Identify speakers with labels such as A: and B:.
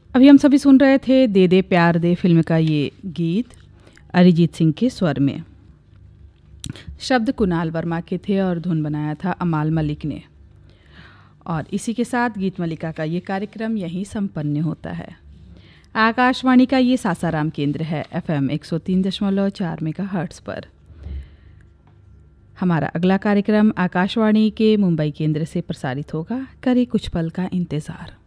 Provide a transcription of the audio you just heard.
A: अभी हम सभी सुन रहे थे दे दे प्यार दे फिल्म का ये गीत अरिजीत सिंह के स्वर में। शब्द कुणाल वर्मा के थे और धुन बनाया था अमाल मलिक ने। और इसी के साथ गीत मलिका का ये कार्यक्रम यहीं संपन्न होता है। आकाशवाणी का ये सासाराम केंद्र है FM 103.4 मेगाहर्ट्ज़ पर। हमारा अगला कार्यक्रम आकाशवाणी के मुंबई केंद्र से प्रसारित होगा। करें कुछ पल का इंतज़ार।